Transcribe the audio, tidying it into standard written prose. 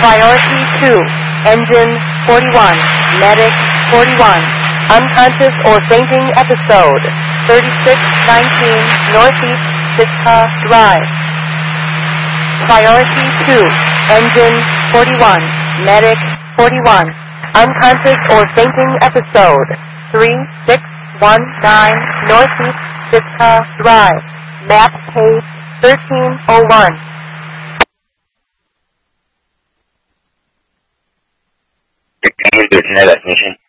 Priority 2, engine 41, medic 41, unconscious or fainting episode, 3619 Northeast Sitka Drive. Priority 2, engine 41, medic 41, unconscious or fainting episode, 3619 Northeast Sitka Drive, map page 1301. There's no definition.